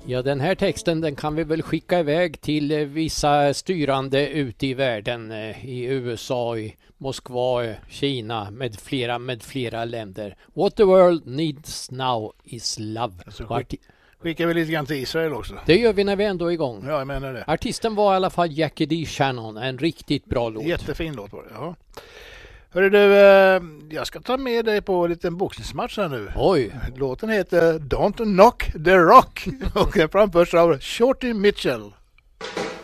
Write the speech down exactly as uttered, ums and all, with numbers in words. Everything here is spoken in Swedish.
Ja, den här texten den kan vi väl skicka iväg till vissa styrande ute i världen, i U S A, i Moskva, Kina med flera, med flera länder. What the world needs now is love. Alltså, skick, skickar vi lite grann till Israel också. Det gör vi när vi ändå är igång. Ja, jag menar det. Artisten var i alla fall Jackie D. Shannon, en riktigt bra låt. Jättefin låt var det, ja. Hörru du, eh, jag ska ta med dig på en liten boxningsmatch här nu. Oj. Låten heter Don't Knock the Rock och den framförs av Shorty Mitchell.